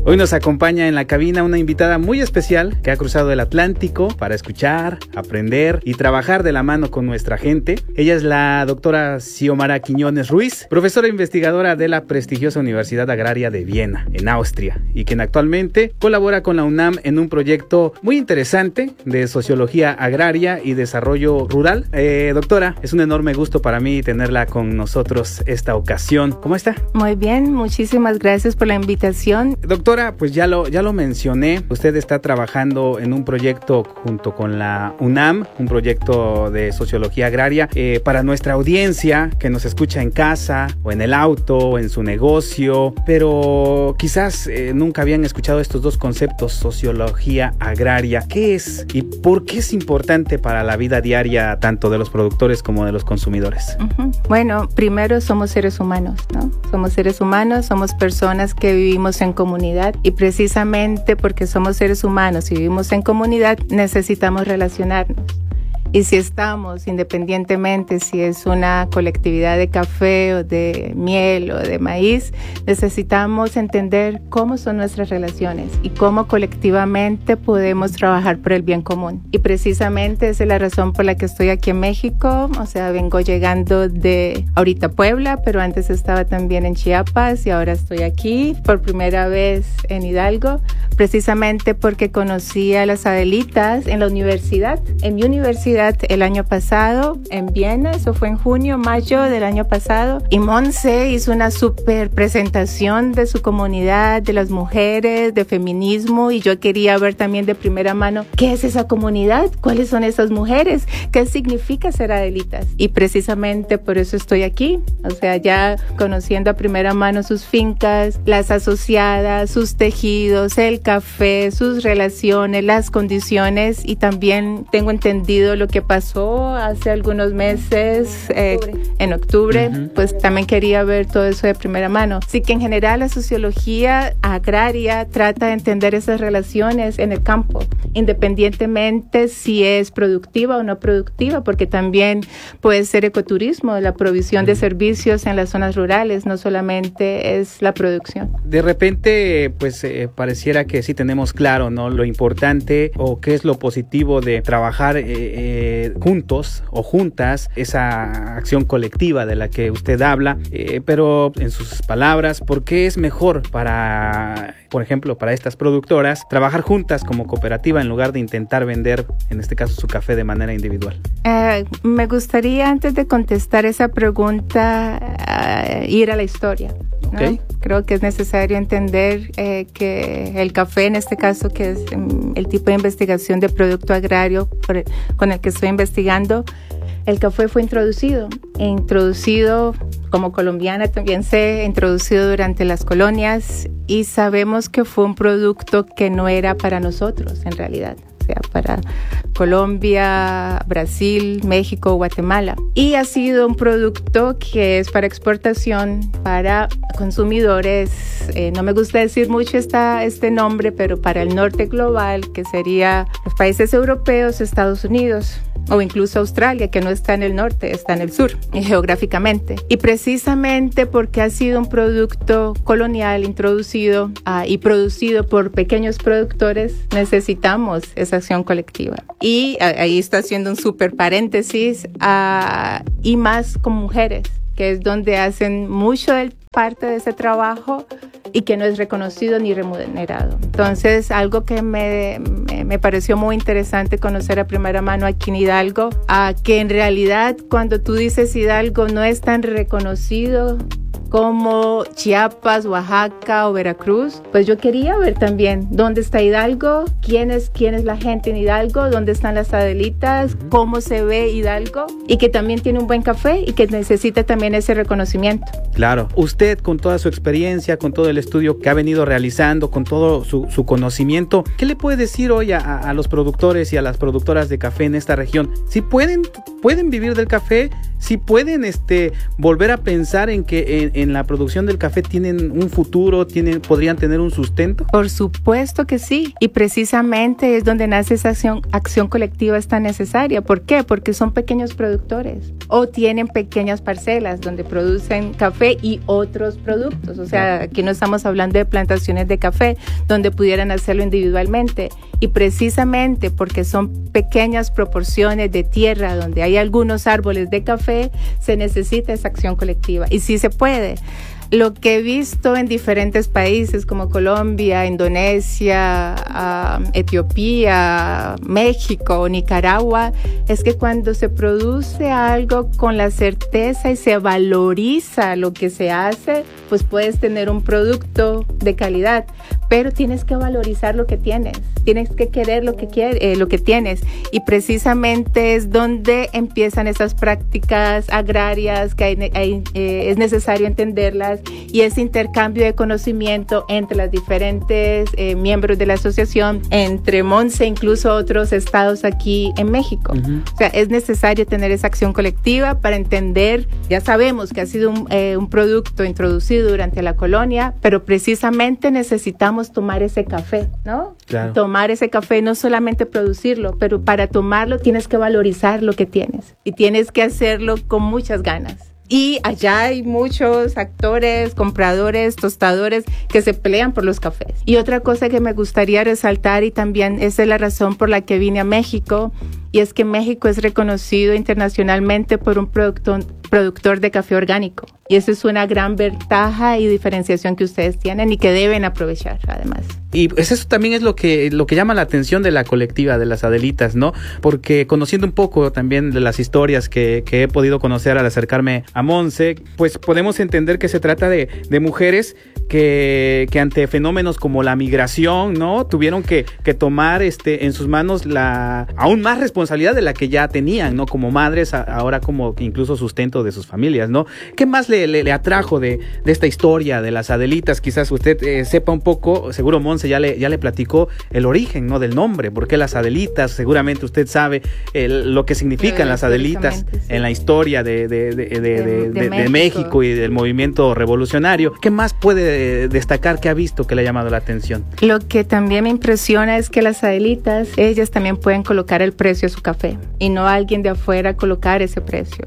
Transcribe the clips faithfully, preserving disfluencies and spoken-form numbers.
Hoy nos acompaña en la cabina una invitada muy especial que ha cruzado el Atlántico para escuchar, aprender y trabajar de la mano con nuestra gente. Ella es la doctora Xiomara Quiñones Ruiz, profesora investigadora de la prestigiosa Universidad Agraria de Viena, en Austria, y quien actualmente colabora con la UNAM en un proyecto muy interesante de sociología agraria y desarrollo rural. Eh, doctora, es un enorme gusto para mí tenerla con nosotros esta ocasión. ¿Cómo está? Muy bien, muchísimas gracias por la invitación. Doctora, pues ya lo, ya lo mencioné, usted está trabajando en un proyecto junto con la UNAM, un proyecto de sociología agraria, eh, para nuestra audiencia que nos escucha en casa, o en el auto, o en su negocio, pero quizás eh, nunca habían escuchado estos dos conceptos, sociología agraria. ¿Qué es y por qué es importante para la vida diaria tanto de los productores como de los consumidores? Uh-huh. Bueno, primero somos seres humanos, ¿no? Somos seres humanos, somos personas que vivimos en comunidad. Y precisamente porque somos seres humanos y vivimos en comunidad, necesitamos relacionarnos. Y si estamos, independientemente si es una colectividad de café o de miel o de maíz, necesitamos entender cómo son nuestras relaciones y cómo colectivamente podemos trabajar por el bien común. Y precisamente esa es la razón por la que estoy aquí en México. O sea, vengo llegando de ahorita Puebla, pero antes estaba también en Chiapas y ahora estoy aquí por primera vez en Hidalgo, precisamente porque conocí a las Adelitas en la universidad, en mi universidad, el año pasado en Viena. Eso fue en junio, mayo del año pasado, y Monse hizo una super presentación de su comunidad, de las mujeres, de feminismo, y yo quería ver también de primera mano qué es esa comunidad, cuáles son esas mujeres, qué significa ser Adelitas, y precisamente por eso estoy aquí. O sea, ya conociendo a primera mano sus fincas, las asociadas, sus tejidos, el café, sus relaciones, las condiciones, y también tengo entendido lo que pasó hace algunos meses, eh, en octubre, uh-huh. Pues también quería ver todo eso de primera mano. Así que en general la sociología agraria trata de entender esas relaciones en el campo, independientemente si es productiva o no productiva, porque también puede ser ecoturismo, la provisión de servicios en las zonas rurales, no solamente es la producción. De repente, pues eh, pareciera que sí tenemos claro, ¿no?, lo importante o qué es lo positivo de trabajar eh, eh, juntos o juntas, esa acción colectiva de la que usted habla, eh, pero en sus palabras, ¿por qué es mejor para, por ejemplo, para estas productoras trabajar juntas como cooperativa en lugar de intentar vender, en este caso, su café de manera individual? Eh, me gustaría, antes de contestar esa pregunta, uh, ir a la historia, ¿no? Okay. Creo que es necesario entender eh, que el café, en este caso, que es um, el tipo de investigación de producto agrario por el, con el que estoy investigando, el café fue introducido, introducido como colombiana también sé, introducido durante las colonias, y sabemos que fue un producto que no era para nosotros en realidad. O sea, para Colombia, Brasil, México, Guatemala. Y ha sido un producto que es para exportación, para consumidores, eh, no me gusta decir mucho esta, este nombre, pero para el norte global, que sería los países europeos, Estados Unidos, o incluso Australia, que no está en el norte, está en el sur, geográficamente. Y precisamente porque ha sido un producto colonial introducido uh, y producido por pequeños productores, necesitamos esa acción colectiva. Y uh, ahí está haciendo un súper paréntesis, uh, y más con mujeres, que es donde hacen mucho del parte de ese trabajo y que no es reconocido ni remunerado. Entonces, algo que me, me, me pareció muy interesante conocer a primera mano aquí en Hidalgo, a que en realidad cuando tú dices Hidalgo no es tan reconocido como Chiapas, Oaxaca o Veracruz, pues yo quería ver también dónde está Hidalgo, quién es, quién es la gente en Hidalgo, dónde están las Adelitas, uh-huh. cómo se ve Hidalgo, y que también tiene un buen café y que necesita también ese reconocimiento. Claro, usted con toda su experiencia, con todo el estudio que ha venido realizando, con todo su, su conocimiento, ¿qué le puede decir hoy a, a los productores y a las productoras de café en esta región? Si pueden, pueden vivir del café, si pueden este, volver a pensar en que en, en la producción del café tienen un futuro, tienen, podrían tener un sustento? Por supuesto que sí, y precisamente es donde nace esa acción, acción colectiva es tan necesaria. ¿Por qué? Porque son pequeños productores o tienen pequeñas parcelas donde producen café y otros productos. O sea, aquí no estamos hablando de plantaciones de café donde pudieran hacerlo individualmente. Y precisamente porque son pequeñas proporciones de tierra donde hay algunos árboles de café, se necesita esa acción colectiva. Y sí se puede. Lo que he visto en diferentes países como Colombia, Indonesia, uh, Etiopía, México, Nicaragua, es que cuando se produce algo con la certeza y se valoriza lo que se hace, pues puedes tener un producto de calidad, pero tienes que valorizar lo que tienes, tienes que querer lo que quieres, eh, lo que tienes, y precisamente es donde empiezan esas prácticas agrarias que hay, hay, eh, es necesario entenderlas. Y ese intercambio de conocimiento entre los diferentes eh, miembros de la asociación, entre Monse, incluso otros estados aquí en México. Uh-huh. O sea, es necesario tener esa acción colectiva para entender, ya sabemos que ha sido un, eh, un producto introducido durante la colonia, pero precisamente necesitamos tomar ese café, ¿no? Claro. Tomar ese café, no solamente producirlo, pero para tomarlo tienes que valorizar lo que tienes y tienes que hacerlo con muchas ganas. Y allá hay muchos actores, compradores, tostadores que se pelean por los cafés. Y otra cosa que me gustaría resaltar, y también esa es la razón por la que vine a México, y es que México es reconocido internacionalmente por un productor, productor de café orgánico. Y eso es una gran ventaja y diferenciación que ustedes tienen y que deben aprovechar, además. Y pues eso también es lo que, lo que llama la atención de la colectiva de las Adelitas, ¿no? Porque conociendo un poco también de las historias que, que he podido conocer al acercarme a Monse, pues podemos entender que se trata de, de mujeres que, que ante fenómenos como la migración, ¿no? Tuvieron que, que tomar este, en sus manos la aún más responsabilidad de la que ya tenían, ¿no? Como madres, a, ahora como incluso sustento de sus familias, ¿no? ¿Qué más le, le, le atrajo de, de esta historia de las Adelitas? Quizás usted eh, sepa un poco, seguro Monse ya le, ya le platicó el origen, ¿no? Del nombre, ¿por qué las Adelitas? Seguramente usted sabe el, lo que significan las Adelitas sí. en la historia de, de, de, de, de, de, de, México. de México y del movimiento revolucionario. ¿Qué más puede destacar que ha visto que le ha llamado la atención? Lo que también me impresiona es que las Adelitas, ellas también pueden colocar el precio a su café y no alguien de afuera colocar ese precio.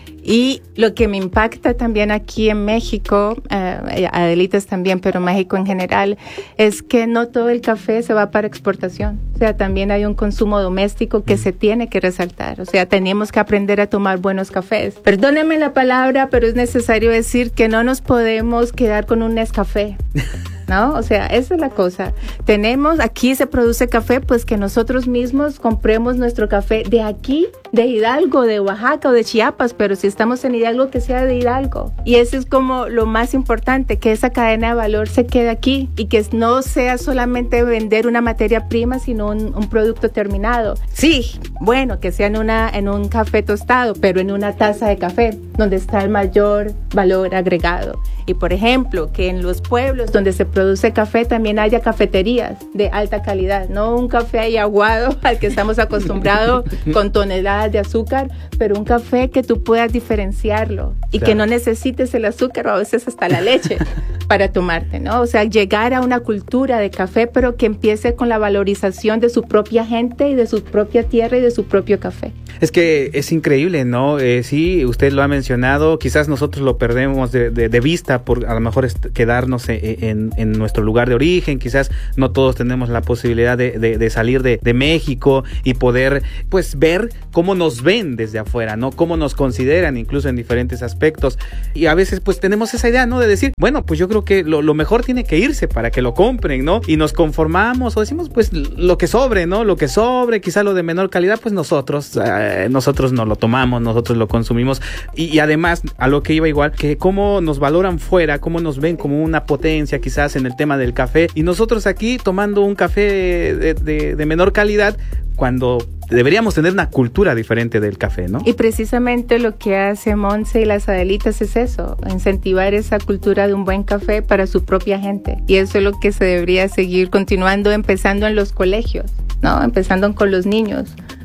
Y lo que me impacta también aquí en México, eh, Adelitas también, pero México en general, es que no todo el café se va para exportación. O sea, también hay un consumo doméstico que se tiene que resaltar. O sea, tenemos que aprender a tomar buenos cafés. Perdónenme la palabra, pero es necesario decir que no nos podemos quedar con un Nescafé. ¿No? O sea, esa es la cosa. Tenemos, aquí se produce café, pues que nosotros mismos compremos nuestro café de aquí, de Hidalgo, de Oaxaca o de Chiapas, pero si estamos en Hidalgo, que sea de Hidalgo. Y eso es como lo más importante, que esa cadena de valor se quede aquí y que no sea solamente vender una materia prima, sino un, un producto terminado. Sí, bueno, que sea en, una, en un café tostado, pero en una taza de café, donde está el mayor valor agregado. Y por ejemplo, que en los pueblos donde se produce café también haya cafeterías de alta calidad, no un café ahí aguado al que estamos acostumbrados con toneladas de azúcar, pero un café que tú puedas diferenciarlo y claro. que no necesites el azúcar o a veces hasta la leche para tomarte, ¿no? O sea, llegar a una cultura de café, pero que empiece con la valorización de su propia gente y de su propia tierra y de su propio café. Es que es increíble, ¿no? Eh, sí, usted lo ha mencionado, quizás nosotros lo perdemos de, de, de vista por a lo mejor est- quedarnos en, en, en nuestro lugar de origen, quizás no todos tenemos la posibilidad de, de, de salir de, de México y poder pues ver cómo nos ven desde afuera, ¿no? Cómo nos consideran incluso en diferentes aspectos y a veces pues tenemos esa idea, ¿no? De decir, bueno, pues yo creo que lo, lo mejor tiene que irse para que lo compren, ¿no? Y nos conformamos o decimos pues lo que sobre, ¿no? Lo que sobre, quizá lo de menor calidad, pues nosotros, eh, nosotros no lo tomamos, nosotros lo consumimos y, y además a lo que iba igual, que cómo nos valoran fuera, cómo nos ven como una potencia quizás en el tema del café y nosotros aquí tomando un café de, de, de menor calidad cuando deberíamos tener una cultura diferente del café, ¿no? Y precisamente lo que hace Monse y las Adelitas es eso, incentivar esa cultura de un buen café para su propia gente. Y eso es lo que se debería seguir continuando, empezando en los colegios, ¿no? Empezando con los niños.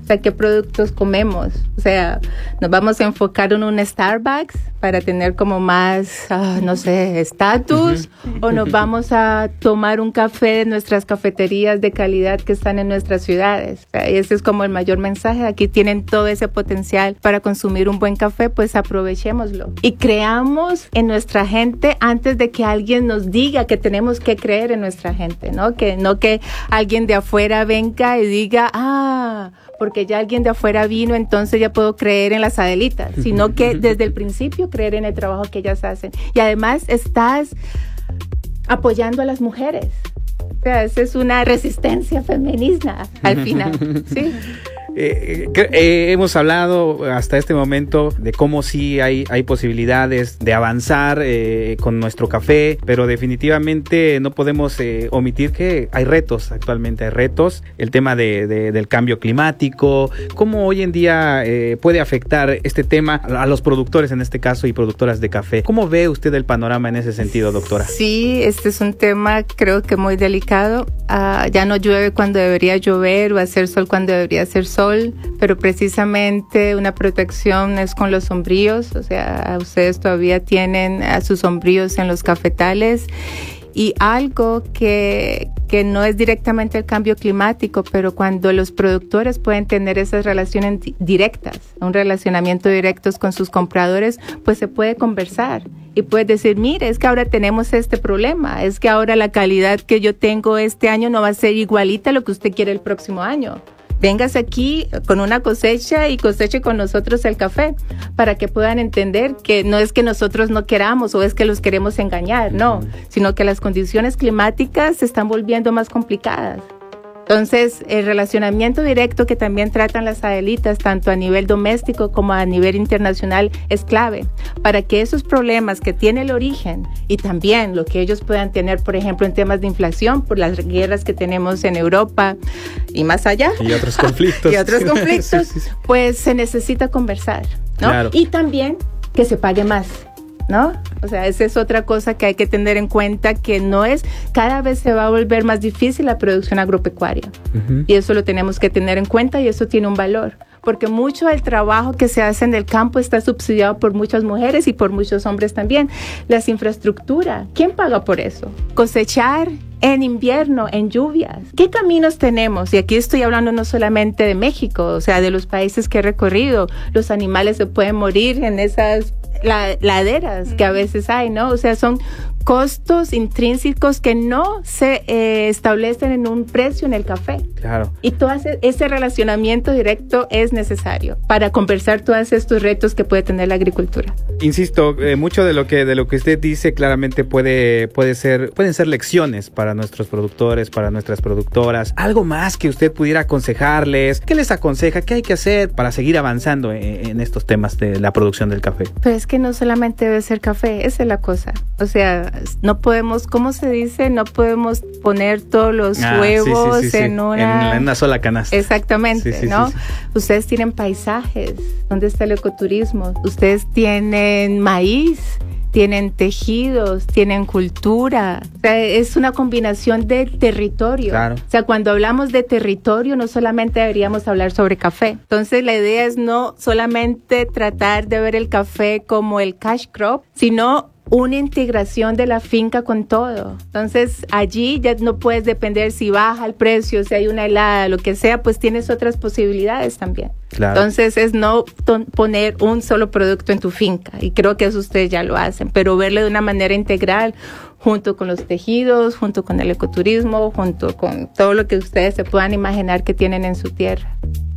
O sea, ¿qué productos comemos? O sea, ¿nos vamos a enfocar en un Starbucks para tener como más, uh, no sé, estatus? Uh-huh. ¿O nos vamos a tomar un café de nuestras cafeterías de calidad que están en nuestras ciudades? O sea, ese es como el mayor mensaje. Aquí tienen todo ese potencial para consumir un buen café, pues aprovechémoslo. Y creamos en nuestra gente antes de que alguien nos diga que tenemos que creer en nuestra gente, ¿no? Que no que alguien de afuera venga y diga, ah, porque ya alguien de afuera vino, entonces ya puedo creer en las Adelitas, sino que desde el principio creer en el trabajo que ellas hacen. Y además estás apoyando a las mujeres. O sea, esa es una resistencia femenina al final, ¿sí? Eh, eh, hemos hablado hasta este momento de cómo sí hay, hay posibilidades de avanzar eh, con nuestro café, pero definitivamente no podemos eh, omitir que hay retos actualmente, hay retos, el tema de, de, del cambio climático, cómo hoy en día eh, puede afectar este tema a los productores en este caso y productoras de café. ¿Cómo ve usted el panorama en ese sentido, doctora? Sí, este es un tema creo que muy delicado. Uh, ya no llueve cuando debería llover o hacer sol cuando debería hacer sol. Pero precisamente una protección es con los sombríos, o sea, ustedes todavía tienen a sus sombríos en los cafetales. Y algo que, que no es directamente el cambio climático, pero cuando los productores pueden tener esas relaciones directas, un relacionamiento directo con sus compradores, pues se puede conversar. Y puedes decir, mire, es que ahora tenemos este problema, es que ahora la calidad que yo tengo este año no va a ser igualita a lo que usted quiere el próximo año. Véngase aquí con una cosecha y coseche con nosotros el café para que puedan entender que no es que nosotros no queramos o es que los queremos engañar, no, sino que las condiciones climáticas se están volviendo más complicadas. Entonces, el relacionamiento directo que también tratan las Adelitas, tanto a nivel doméstico como a nivel internacional, es clave para que esos problemas que tiene el origen y también lo que ellos puedan tener, por ejemplo, en temas de inflación, por las guerras que tenemos en Europa y más allá. Y otros conflictos. y otros conflictos, sí, sí, sí. Pues se necesita conversar, ¿no? Claro. Y también que se pague más, ¿no? O sea, esa es otra cosa que hay que tener en cuenta, que no es, cada vez se va a volver más difícil la producción agropecuaria. Uh-huh. Y eso lo tenemos que tener en cuenta y eso tiene un valor. Porque mucho del trabajo que se hace en el campo está subsidiado por muchas mujeres y por muchos hombres también. Las infraestructuras, ¿quién paga por eso? Cosechar en invierno, en lluvias. ¿Qué caminos tenemos? Y aquí estoy hablando no solamente de México, o sea, de los países que he recorrido. Los animales se pueden morir en esas la, laderas que a veces hay, ¿no? O sea, son costos intrínsecos que no se eh, establecen en un precio en el café. Claro. Y todo ese, ese relacionamiento directo es necesario para conversar todos estos retos que puede tener la agricultura. Insisto, eh, mucho de lo que de lo que usted dice claramente puede puede ser pueden ser lecciones para nuestros productores, para nuestras productoras. Algo más que usted pudiera aconsejarles. ¿Qué les aconseja? ¿Qué hay que hacer para seguir avanzando en, en estos temas de la producción del café? Pero es que no solamente debe ser café, esa es la cosa. O sea, no podemos, ¿cómo se dice? No podemos poner todos los ah, huevos sí, sí, sí, sí. En, una... en, en una sola canasta. Exactamente, sí, sí, ¿no? Sí, sí. Ustedes tienen paisajes. ¿Dónde está el ecoturismo? Ustedes tienen maíz, tienen tejidos, tienen cultura. O sea, es una combinación de territorio. Claro. O sea, cuando hablamos de territorio, no solamente deberíamos hablar sobre café. Entonces, la idea es no solamente tratar de ver el café como el cash crop, sino una integración de la finca con todo. Entonces, allí ya no puedes depender si baja el precio, si hay una helada, lo que sea, pues tienes otras posibilidades también. Claro. Entonces, es no ton- poner un solo producto en tu finca, y creo que eso ustedes ya lo hacen, pero verlo de una manera integral, junto con los tejidos, junto con el ecoturismo, junto con todo lo que ustedes se puedan imaginar que tienen en su tierra.